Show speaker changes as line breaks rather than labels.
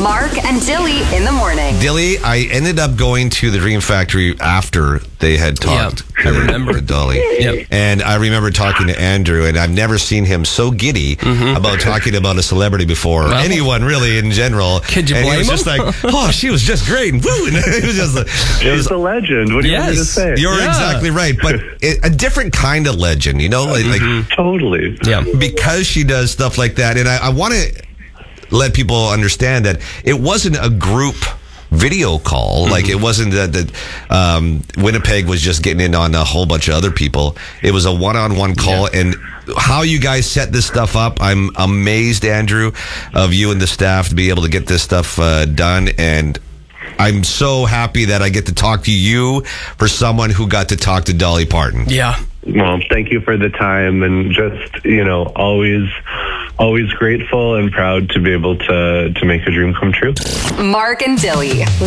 Mark and Dilly in the morning.
Dilly, I ended up going to the Dream Factory after they had talked.
I remember.
To Dolly.
Yep.
And I remember talking to Andrew, and I've never seen him so giddy about talking about a celebrity before. Or anyone, really, in general.
Could you
and
blame
he was
him?
just like, oh, she was just great. And woo! And it was just
She's a legend. What do you want me to say?
You're exactly right. But a different kind of legend, you know? Like
Totally.
Yeah.
because she does stuff like that. And I want to let people understand that it wasn't a group video call. Like it wasn't that Winnipeg was just getting in on a whole bunch of other people. It was a one-on-one call. And how you guys set this stuff up, I'm amazed, Andrew, of you and the staff to be able to get this stuff done. And I'm so happy that I get to talk to you for someone who got to talk to Dolly Parton.
Yeah.
Well, thank you for the time, and just, always grateful and proud to be able to make a dream come true.
Mark and Dilly.